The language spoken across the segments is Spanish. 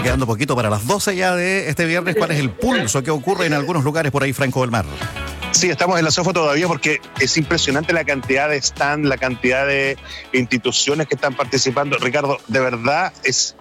Va quedando poquito para las 12 ya de este viernes. ¿Cuál es el pulso que ocurre en algunos lugares por ahí, Franco del Mar? Sí, estamos en la SOFO todavía porque es impresionante la cantidad de stand, la cantidad de instituciones que están participando. Ricardo, de verdad es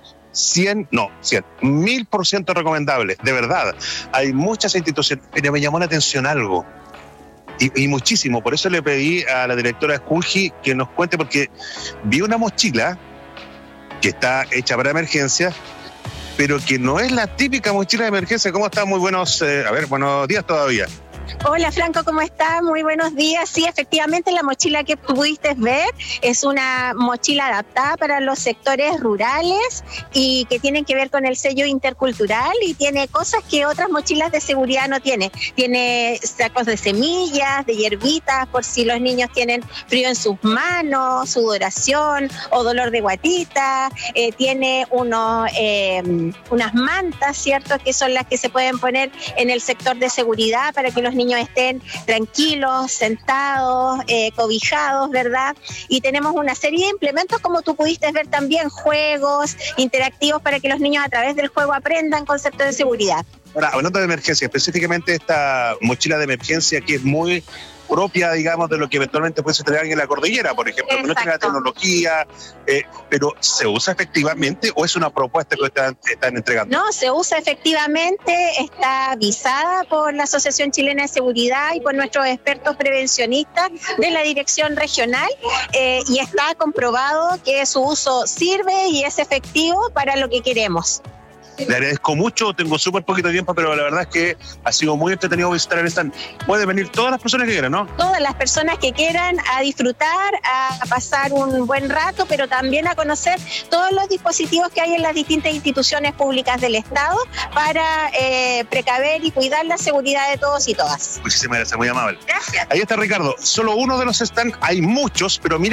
1000% recomendable, de verdad. Hay muchas instituciones, pero me llamó la atención algo. Y muchísimo, por eso le pedí a la directora Sculgi que nos cuente, porque vi una mochila que está hecha para emergencia, pero que no es la típica mochila de emergencia. ¿Cómo está? Muy buenos días todavía. Hola Franco, ¿cómo estás? Muy buenos días. Sí, efectivamente la mochila que pudiste ver es una mochila adaptada para los sectores rurales y que tienen que ver con el sello intercultural y tiene cosas que otras mochilas de seguridad no tienen. Tiene sacos de semillas, de hierbitas, por si los niños tienen frío en sus manos, sudoración o dolor de guatita. Tiene unas mantas, ¿cierto?, que son las que se pueden poner en el sector de seguridad para que los niños estén tranquilos, sentados, cobijados, ¿verdad? Y tenemos una serie de implementos, como tú pudiste ver también, juegos interactivos para que los niños a través del juego aprendan conceptos de seguridad. Ahora, hablando de emergencia, específicamente esta mochila de emergencia que es muy propia, digamos, de lo que eventualmente puede suceder en la cordillera, por ejemplo, que no tiene la tecnología, pero ¿se usa efectivamente o es una propuesta que están entregando? No, se usa efectivamente, está avisada por la Asociación Chilena de Seguridad y por nuestros expertos prevencionistas de la dirección regional y está comprobado que su uso sirve y es efectivo para lo que queremos. Le agradezco mucho, tengo súper poquito tiempo, pero la verdad es que ha sido muy entretenido visitar el stand. Pueden venir todas las personas que quieran, ¿no? Todas las personas que quieran a disfrutar, a pasar un buen rato, pero también a conocer todos los dispositivos que hay en las distintas instituciones públicas del Estado para precaver y cuidar la seguridad de todos y todas. Muchísimas gracias, muy amable. Gracias. Ahí está Ricardo, solo uno de los stands, hay muchos, pero mira